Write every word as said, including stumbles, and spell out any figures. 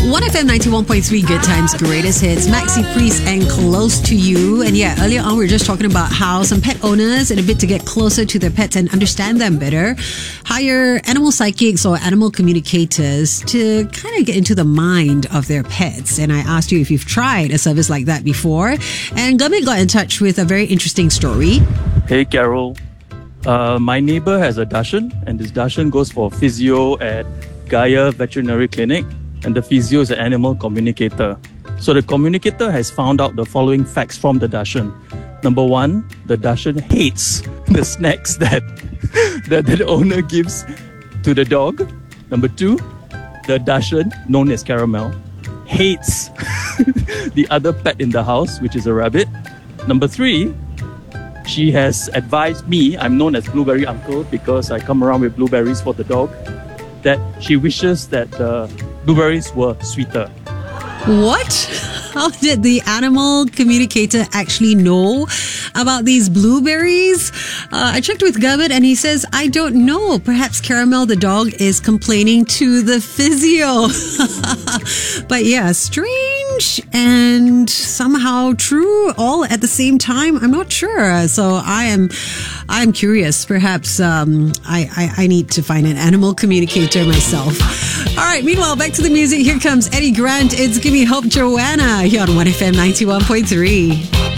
one F M ninety-one point three, Good Times, Greatest Hits, Maxi Priest and Close to You. And yeah, earlier on we were just talking about how some pet owners, in a bit to get closer to their pets and understand them better, hire animal psychics or animal communicators to kind of get into the mind of their pets. And I asked you if you've tried a service like that before. And Gurmit got in touch with a very interesting story. Hey Carol, uh, my neighbor has a Dachshund, and this Dachshund goes for physio at Gaia Veterinary Clinic, and the physio is an animal communicator. So the communicator has found out the following facts from the Dachshund. Number one, the Dachshund hates the snacks that, that the owner gives to the dog. Number two, the Dachshund, known as Caramel, hates the other pet in the house, which is a rabbit. Number three, she has advised me, I'm known as Blueberry Uncle because I come around with blueberries for the dog, that she wishes that the blueberries were sweeter. What? How did the animal communicator actually know about these blueberries? Uh, I checked with Gurmit and he says, I don't know. Perhaps Caramel the dog is complaining to the physio. But yeah, strange and somehow true all at the same time. I'm not sure. So I am I'm curious. Perhaps um, I, I, I need to find an animal communicator myself. All right, meanwhile, back to the music. Here comes Eddie Grant. It's Gimme Hope, Joanna, here on one F M ninety-one point three.